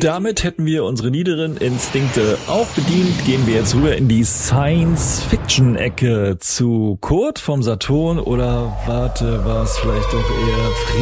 damit hätten wir unsere niederen Instinkte auch bedient. Gehen wir jetzt rüber in die Science-Fiction-Ecke zu Kurt vom Saturn oder warte, war es vielleicht doch eher